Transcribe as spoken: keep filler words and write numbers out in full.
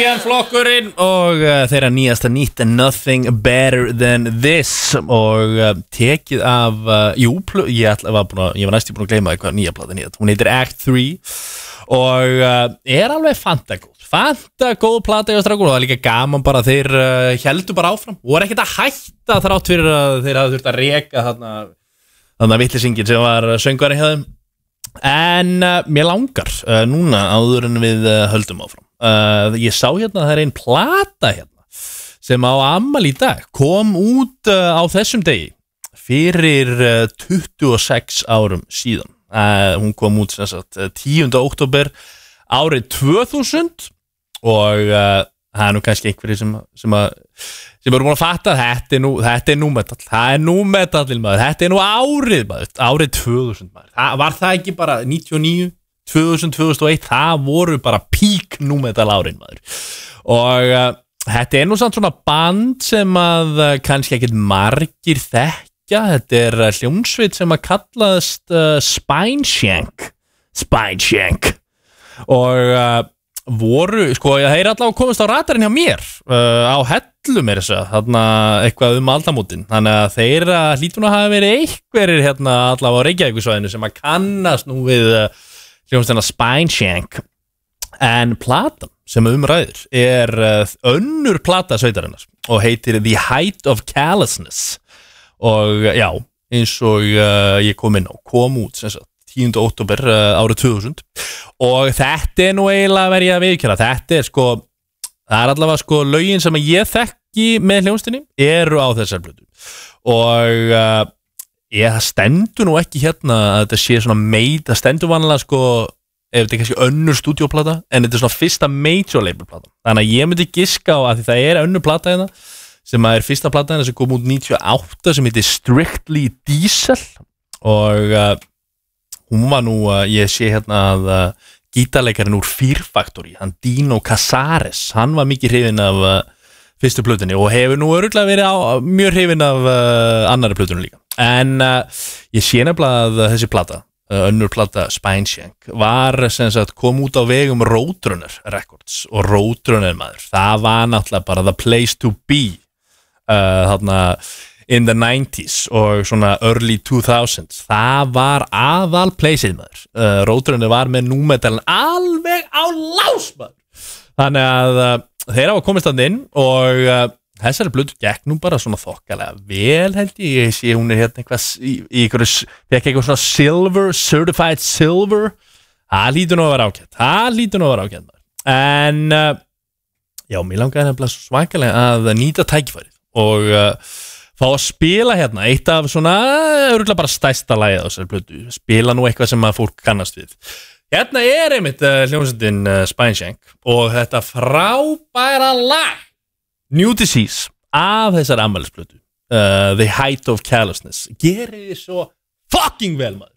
síðan flokkurinn og uh, þeirra nýjasta nýtt Nothing Better Than This og uh, tekið af uh, jú, pl- ég, ætla, var búin að, ég var næstu búin að gleyma hvað nýja platan hétt. Hún heitir Act three og uh, er alveg fantagóð fantagóð plata í strákur og það er líka gaman bara að þeir uh, heldur bara áfram og voru ekkert að hætta þrátt fyrir að þeir hafði þurft að reka þarna þarna vitlisingin sem var söngvari hjá þeim en uh, mér langar uh, núna áður en við uh, höldum áfram uh, ég sá hérna að það er ein plata hérna sem á afmæli í dag kom út uh, á þessum degi fyrir uh, tuttugu og sex árum síðan uh, hún kom út sem sagt tíunda október árið tvö þúsund og uh, það er nú kannski einhverjir sem, sem, að, sem eru búin að fatta þetta er nú, þetta er nú metal það er nú metallin maður, þetta er nú árið maður, árið tvö þúsund maður það, var það ekki bara níutíu og níu, tvö þúsund, tvö þúsund og eitt það voru bara pík nú metal árin maður og uh, þetta er nú samt svona band sem að uh, kannski ekkert margir þekkja þetta er uh, hljómsveit sem að kallaðast uh, Spineshank Spineshank og uh, voru, sko, það er allavega komist á radarinn hjá mér uh, á hellu mér þess að þarna eitthvað um aldamótin þannig að þeir hlýtun að hafa verið einhverjir hérna allavega á Reykjavíkursvæðinu sem að kannast nú við uh, hljómsveitna Spineshank en platan sem umræður er uh, önnur plata sveitarinnar og heitir The Height of Callousness og já, eins og uh, ég kom inn á, kom út sem sagt tíunda október uh, árið tvö þúsund og þetta er nú eiginlega verið að viðkjöra þetta er sko, það er allavega sko lögin sem ég þekki með hljómsveitinni eru á þessar plötu og uh, ég, það stendur nú ekki hérna að þetta sé svona made, það stendur vanlega sko ef þetta er kannski önnur stúdíóplata en þetta er svona fyrsta major label plata þannig að ég myndi giska á að því það er önnur plata hérna sem er fyrsta plata hérna sem kom út níutíu og átta sem heitir Strictly Diesel og uh, hún var nú, uh, ég sé hérna að uh, gítarleikarinn úr Fear Factory, hann Dino Casares, hann var mikið hrifinn af uh, fyrstu plötunni og hefur nú örugglega verið á, mjög hrifinn af uh, annari plötunni líka. En uh, ég sé nefnilega að þessi plata, uh, önnur plata Spineshank, var sem sagt kom út á vegum Roadrunner Records og Roadrunner maður, það var náttúrulega bara the place to be uh, þarna in the nineties og svona early two thousands það var aðal playsið maður uh, Roadrunner var með númetalinn alveg á lás maður þannig að uh, þeir hafa komist að inn og uh, þessari blödu gekk nú bara svona þokkalega vel held ég, ég sé hún er hérna eitthvað í, í ykkur, fekk eitthvað svona silver, certified silver það lítur nú að vera ágætt það lítur nú að vera ágætt maður en uh, já, mér langaði nefnilega svakalega að nýta tækifærið og uh, fá að spila hérna eitt af svona örugglega bara stærsta lagið á þessari plötu spila nú eitthvað sem að fólk kannast við hérna er einmitt uh, hljómsveitin uh, Spineshank og þetta frábæra lag New Disease af þessari afmælisplötu uh, The Height of Callousness gerið þið svo fucking vel maður